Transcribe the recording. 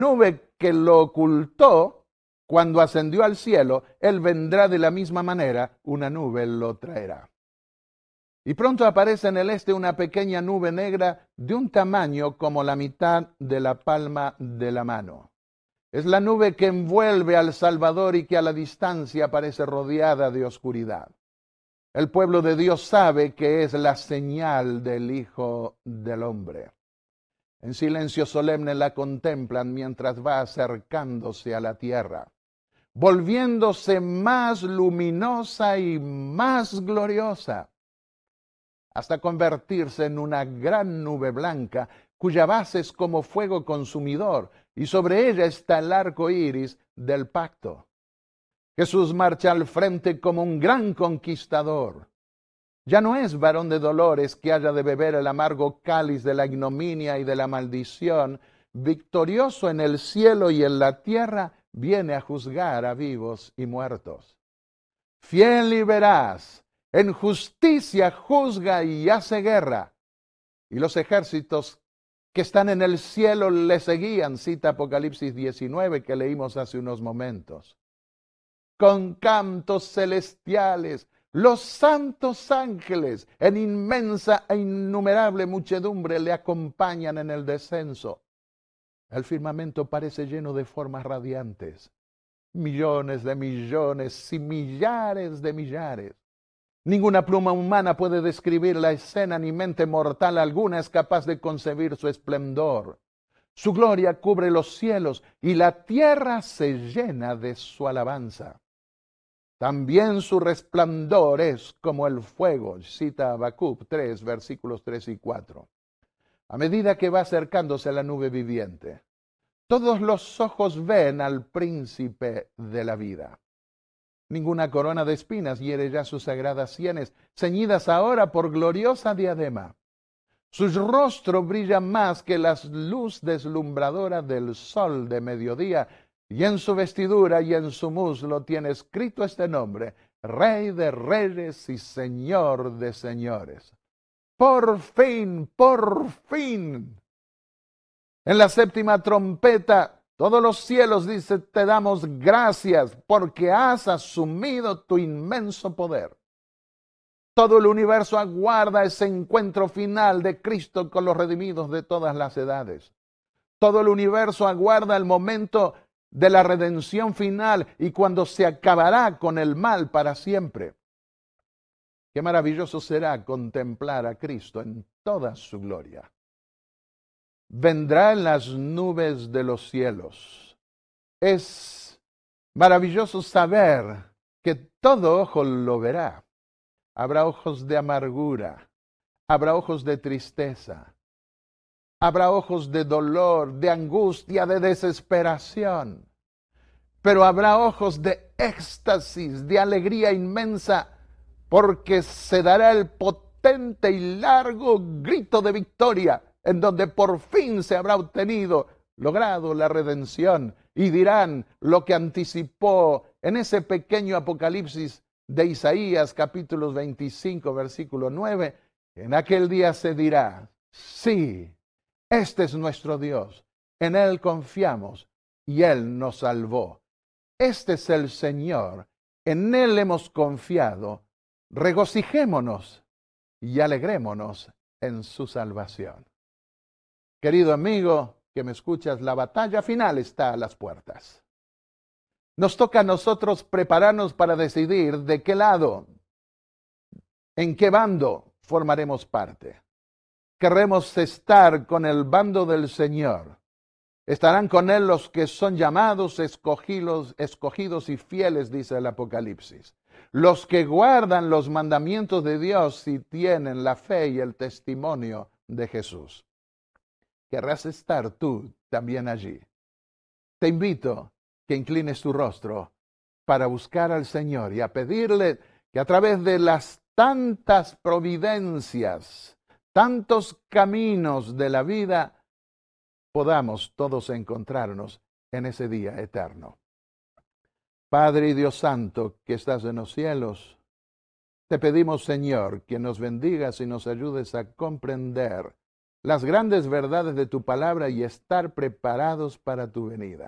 nube que lo ocultó cuando ascendió al cielo, Él vendrá de la misma manera, una nube lo traerá. Y pronto aparece en el este una pequeña nube negra de un tamaño como la mitad de la palma de la mano. Es la nube que envuelve al Salvador y que a la distancia parece rodeada de oscuridad. El pueblo de Dios sabe que es la señal del Hijo del Hombre. En silencio solemne la contemplan mientras va acercándose a la tierra, volviéndose más luminosa y más gloriosa, hasta convertirse en una gran nube blanca, cuya base es como fuego consumidor, y sobre ella está el arco iris del pacto. Jesús marcha al frente como un gran conquistador. Ya no es varón de dolores que haya de beber el amargo cáliz de la ignominia y de la maldición. Victorioso en el cielo y en la tierra, viene a juzgar a vivos y muertos. Fiel y veraz, en justicia juzga y hace guerra. Y los ejércitos que están en el cielo le seguían, cita Apocalipsis 19 que leímos hace unos momentos. Con cantos celestiales, los santos ángeles en inmensa e innumerable muchedumbre le acompañan en el descenso. El firmamento parece lleno de formas radiantes, millones de millones y millares de millares. Ninguna pluma humana puede describir la escena, ni mente mortal alguna es capaz de concebir su esplendor. Su gloria cubre los cielos y la tierra se llena de su alabanza. También su resplandor es como el fuego, cita Habacuc 3, versículos 3 y 4. A medida que va acercándose la nube viviente, todos los ojos ven al príncipe de la vida. Ninguna corona de espinas hiere ya sus sagradas sienes, ceñidas ahora por gloriosa diadema. Su rostro brilla más que la luz deslumbradora del sol de mediodía, y en su vestidura y en su muslo tiene escrito este nombre: Rey de Reyes y Señor de Señores. Por fin, por fin. En la séptima trompeta, todos los cielos, dice, te damos gracias porque has asumido tu inmenso poder. Todo el universo aguarda ese encuentro final de Cristo con los redimidos de todas las edades. Todo el universo aguarda el momento de la redención final y cuando se acabará con el mal para siempre. Qué maravilloso será contemplar a Cristo en toda su gloria. Vendrá en las nubes de los cielos. Es maravilloso saber que todo ojo lo verá. Habrá ojos de amargura, habrá ojos de tristeza, habrá ojos de dolor, de angustia, de desesperación. Pero habrá ojos de éxtasis, de alegría inmensa, porque se dará el potente y largo grito de victoria, en donde por fin se habrá logrado la redención, y dirán lo que anticipó en ese pequeño Apocalipsis de Isaías, capítulo 25, versículo 9, en aquel día se dirá, sí, este es nuestro Dios, en Él confiamos y Él nos salvó. Este es el Señor, en Él hemos confiado, regocijémonos y alegrémonos en su salvación. Querido amigo que me escuchas, la batalla final está a las puertas. Nos toca a nosotros prepararnos para decidir de qué lado, en qué bando formaremos parte. Querremos estar con el bando del Señor. Estarán con Él los que son llamados, escogidos y fieles, dice el Apocalipsis. Los que guardan los mandamientos de Dios y tienen la fe y el testimonio de Jesús. Querrás estar tú también allí. Te invito que inclines tu rostro para buscar al Señor y a pedirle que a través de las tantas providencias, tantos caminos de la vida, podamos todos encontrarnos en ese día eterno. Padre y Dios Santo, que estás en los cielos, te pedimos, Señor, que nos bendigas y nos ayudes a comprender las grandes verdades de tu palabra y estar preparados para tu venida.